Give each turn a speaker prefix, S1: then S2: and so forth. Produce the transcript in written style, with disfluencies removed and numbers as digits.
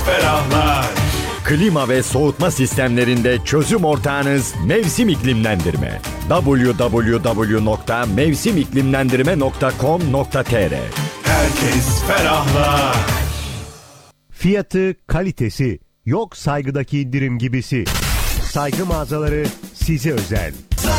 S1: Ferahlar.
S2: Klima ve soğutma sistemlerinde çözüm ortağınız Mevsim İklimlendirme. www.mevsimiklimlendirme.com.tr.
S1: Herkes ferahlar.
S3: Fiyatı, kalitesi, yok saygıdaki indirim gibisi. Saygı mağazaları size özel.